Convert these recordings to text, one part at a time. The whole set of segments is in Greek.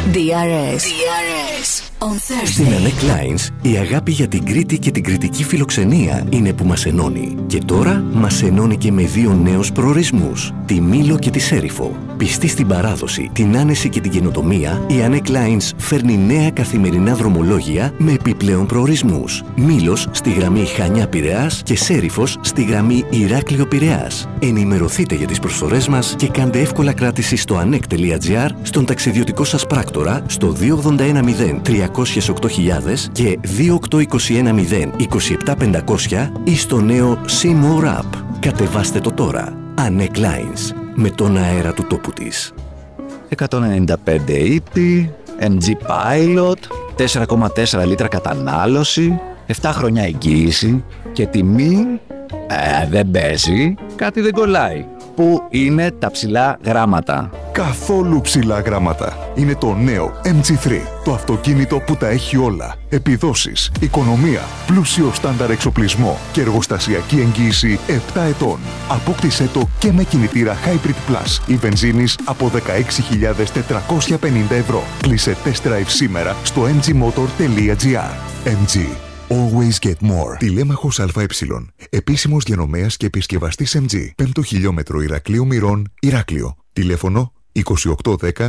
DRS on Thursday. Στην Annette Lines, η αγάπη για την Κρήτη και την κρητική φιλοξενία είναι που μας ενώνει. Και τώρα μας ενώνει και με δύο νέους προορισμούς, τη Μήλο και τη Σέριφο. Πιστή στην παράδοση, την άνεση και την καινοτομία, η Annette Lines φέρνει νέα καθημερινά δρομολόγια με επιπλέον προορισμούς. Μήλος στη γραμμή Χανιά-Πειραιάς και Σέριφος στη γραμμή Ηράκλειο-Πειραιάς. Ενημερωθείτε για τις προσφορές μας και κάντε εύκολα κράτηση στο annec.gr, στον ταξιδιωτικό σας πράκτορα, στο 2810 308.000 και 28210 27500 ή στο νέο See More App. Κατεβάστε το τώρα. Annette Lines, με τον αέρα του τόπου της. 195 ύπη, MG Pilot, 4,4 λίτρα κατανάλωση, 7 χρόνια εγγύηση και τιμή δεν παίζει, κάτι δεν κολλάει. Πού είναι τα ψηλά γράμματα? Καθόλου ψηλά γράμματα. Είναι το νέο MG3. Το αυτοκίνητο που τα έχει όλα. Επιδόσεις, οικονομία, πλούσιο στάνταρ εξοπλισμό και εργοστασιακή εγγύηση 7 ετών. Απόκτησέ το και με κινητήρα Hybrid Plus ή βενζίνης από 16.450 ευρώ. Κλείσε test drive σήμερα στο mgmotor.gr. MG. Always get more. Τηλέμαχος ΑΕ. Επίσημος διανομέας και επισκευαστής MG. 5ο χιλιόμετρο Ηρακλείου Μυρών, Ηράκλειο. Τηλέφωνο 2810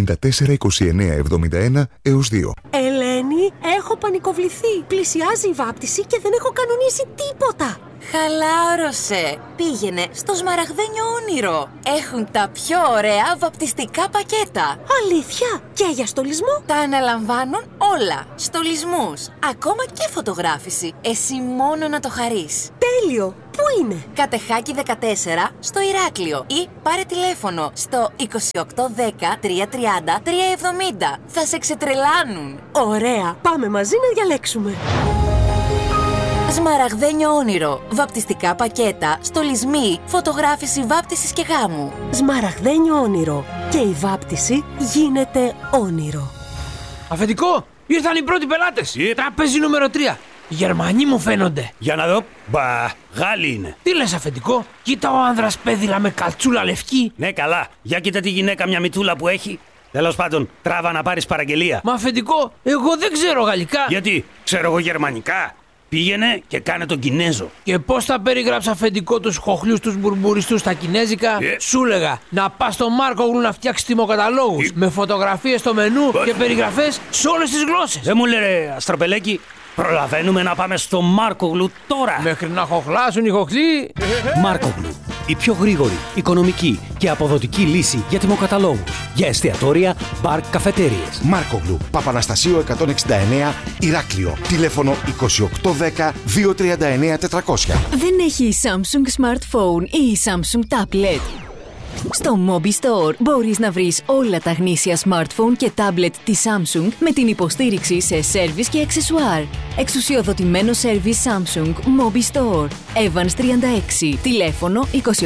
542971 έως 2. Ελένη, έχω πανικοβληθεί. Πλησιάζει η βάπτιση και δεν έχω κανονίσει τίποτα. Χαλάρωσε. Πήγαινε στο Σμαραγδένιο Όνειρο. Έχουν τα πιο ωραία βαπτιστικά πακέτα. Αλήθεια? Και για στολισμό? Τα αναλαμβάνουν όλα. Στολισμούς, ακόμα και φωτογράφηση. Εσύ μόνο να το χαρείς. Τέλειο. Πού είναι? Κατεχάκη 14 στο Ηράκλειο ή πάρε τηλέφωνο στο 2810 330 370. Θα σε ξετρελάνουν. Ωραία. Πάμε μαζί να διαλέξουμε. Σμαραγδένιο Όνειρο. Βαπτιστικά πακέτα, στολισμοί, φωτογράφηση βάπτισης και γάμου. Σμαραγδένιο Όνειρο. Και η βάπτιση γίνεται όνειρο. Αφεντικό, ήρθαν οι πρώτοι πελάτες. Τραπέζι νούμερο 3. Γερμανοί μου φαίνονται. Για να δω. Μπα, Γάλλοι είναι. Τι λες, αφεντικό? Κοίτα ο άνδρας πέδιλα με καλτσούλα λευκή. Ναι, καλά. Για κοίτα τη γυναίκα, μια μητούλα που έχει. Τέλος πάντων, τράβα να πάρεις παραγγελία. Μα αφεντικό, εγώ δεν ξέρω γαλλικά. Γιατί, ξέρω εγώ γερμανικά. Πήγαινε και κάνε τον Κινέζο. Και πώς θα περιγράψει, αφεντικό, τους χοχλιούς τους μπουρμπουριστούς στα κινέζικα? Σου λέγα να πας στο Μάρκογλου να φτιάξεις τιμοκαταλόγους με φωτογραφίες στο μενού και περιγραφές σε όλες τις γλώσσες. Δεν μου λέει, Αστροπελέκη, προλαβαίνουμε να πάμε στο Μάρκογλου τώρα. Μέχρι να χοχλάσουν οι χοχλοί. Μάρκογλου. Η πιο γρήγορη, οικονομική και αποδοτική λύση για τιμοκαταλόγους. Για εστιατόρια, μπαρ, καφετέριες. Μάρκογλου. Παπαναστασίου 169, Ηράκλειο. Τηλέφωνο 2810 239 400. Δεν έχει η Samsung Smartphone ή η Samsung Tablet? Στο Mobi Store μπορείς να βρεις όλα τα γνήσια smartphone και tablet της Samsung με την υποστήριξη σε service και αξεσουάρ. Εξουσιοδοτημένο service Samsung Mobi Store. Evans 36. Τηλέφωνο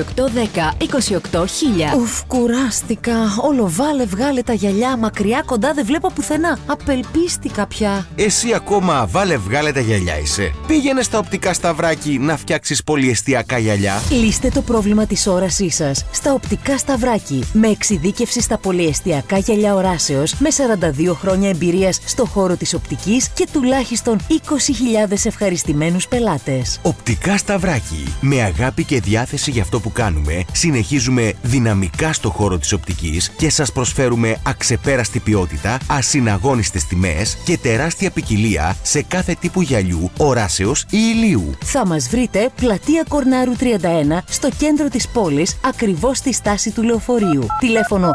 2810 28000. Ουφ, κουράστηκα. Όλο βάλε βγάλε τα γυαλιά. Μακριά κοντά δεν βλέπω πουθενά. Απελπίστηκα πια. Εσύ ακόμα βάλε βγάλε τα γυαλιά είσαι? Πήγαινε στα οπτικά Σταυράκι να φτιάξεις πολυεστιακά γυαλιά. Λύστε το πρόβλημα της όρασής σας στα οπτικά Σταυράκι. Με εξειδίκευση στα πολυεστιακά γυαλιά οράσεως, με 42 χρόνια εμπειρίας στο χώρο της οπτικής και τουλάχιστον 20.000 ευχαριστημένους πελάτες. Οπτικά Σταυράκι. Με αγάπη και διάθεση για αυτό που κάνουμε, συνεχίζουμε δυναμικά στο χώρο της οπτικής και σας προσφέρουμε αξεπέραστη ποιότητα, ασυναγώνιστες τιμές και τεράστια ποικιλία σε κάθε τύπου γυαλιού, οράσεως ή ηλίου. Θα μας βρείτε πλατεία Κορνάρου 31 στο κέντρο της πόλης, ακριβώς στη στάση του λεωφορείου. Τηλέφωνο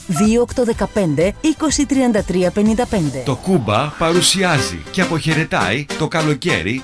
2815 2033 55. Το Κούμπα παρουσιάζει και αποχαιρετάει το καλοκαίρι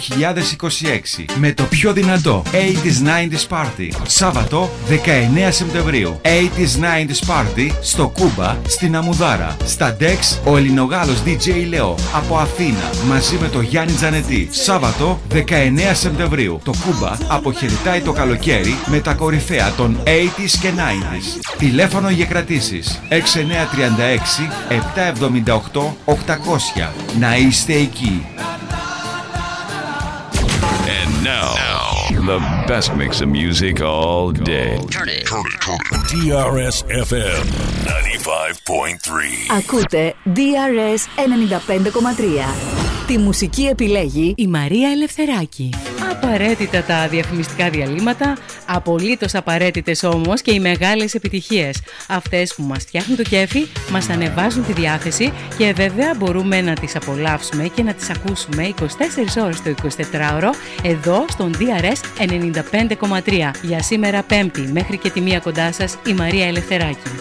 2026 με το πιο δυνατό 80s 90s Party. Σάββατο 19 Σεπτεμβρίου. 80s 90s Party στο Κούμπα στην Αμουδάρα. Στα Dex ο Ελληνογάλος DJ Λεό από Αθήνα μαζί με το Γιάννη Τζανετή. Σάββατο 19 Σεπτεμβρίου. Το Κούμπα αποχαιρετάει το καλοκαίρι με τα κορυφαία των 80s και 90s. Τηλέφωνο για κρατήσεις 6936 778 800. Να είστε εκεί. And now The best mix of music all day. Turn it. DRS FM 95.3. Ακούτε DRS 95.3. Τη μουσική επιλέγει η Μαρία Ελευθεράκη. Απαραίτητα τα διαφημιστικά διαλύματα, απολύτως απαραίτητες όμως και οι μεγάλες επιτυχίες. Αυτές που μας φτιάχνουν το κέφι, μας ανεβάζουν τη διάθεση και βέβαια μπορούμε να τις απολαύσουμε και να τις ακούσουμε 24 ώρες το 24ωρο εδώ στον DRS 95.3. Για σήμερα Πέμπτη μέχρι και τη 1 κοντά σας η Μαρία Ελευθεράκη.